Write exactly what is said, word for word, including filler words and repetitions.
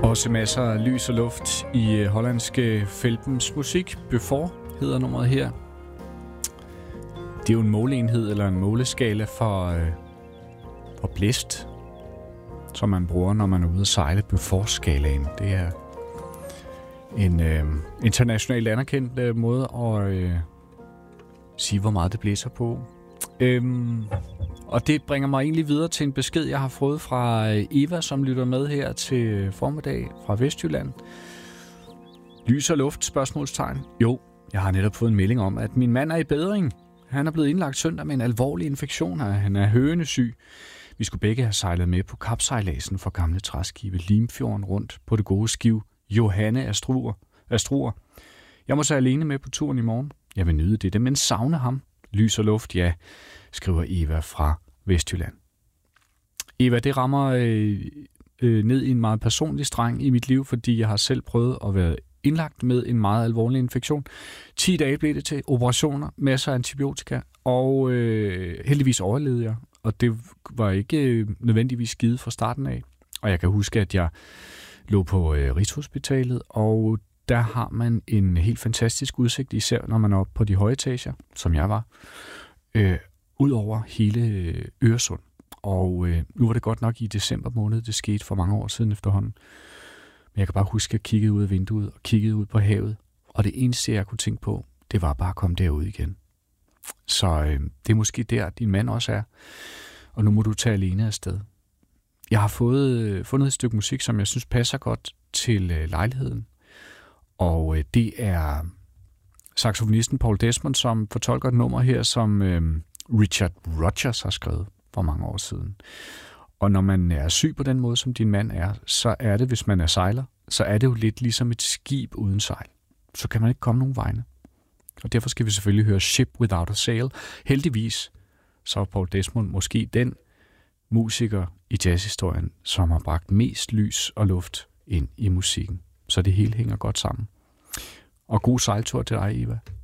Også masser af lys og luft i hollandske Felpens musik. Beaufort hedder nummeret her. Det er jo en måleenhed eller en måleskala for, øh, for blæst, som man bruger, når man er ude at sejle. Beaufort-skalaen. Det er en øh, internationalt anerkendt øh, måde at øh, sige, hvor meget det blæser på. Øhm, og det bringer mig egentlig videre til en besked, jeg har fået fra Eva, som lytter med her til formiddag fra Vestjylland. Lys og luft, spørgsmålstegn. Jo, jeg har netop fået en melding om, at min mand er i bedring. Han er blevet indlagt søndag med en alvorlig infektion, og han er hønesyg. Vi skulle begge have sejlet med på kapsejladsen for gamle træskibe Limfjorden rundt på det gode skib Johanne Astruer. Astruer. Jeg må så alene med på turen i morgen. Jeg vil nyde det, men savne ham. Lys og luft, ja, skriver Eva fra Vestjylland. Eva, det rammer øh, øh, ned i en meget personlig streng i mit liv, fordi jeg har selv prøvet at være indlagt med en meget alvorlig infektion. ti dage blev det til operationer, masser af antibiotika, og øh, heldigvis overlevede jeg. Og det var ikke øh, nødvendigvis skide fra starten af. Og jeg kan huske, at jeg lå på øh, Rigshospitalet, og der har man en helt fantastisk udsigt, især når man er oppe på de høje etager, som jeg var, øh, ud over hele Øresund. Og øh, nu var det godt nok i december måned, det skete for mange år siden efterhånden. Men jeg kan bare huske, at jeg kiggede ud af vinduet og kiggede ud på havet, og det eneste, jeg kunne tænke på, det var bare at komme derud igen. Så øh, det er måske der, din mand også er, og nu må du tage alene afsted. Jeg har fået, øh, fundet et stykke musik, som jeg synes passer godt til øh, lejligheden. Og øh, det er saxofonisten Paul Desmond, som fortolker et nummer her, som øh, Richard Rodgers har skrevet for mange år siden. Og når man er syg på den måde, som din mand er, så er det, hvis man er sejler, så er det jo lidt ligesom et skib uden sejl. Så kan man ikke komme nogen vegne. Og derfor skal vi selvfølgelig høre Ship Without a Sail. Heldigvis så er Paul Desmond måske den musiker i jazzhistorien, som har bragt mest lys og luft ind i musikken. Så det hele hænger godt sammen. Og god sejltur til dig, Eva.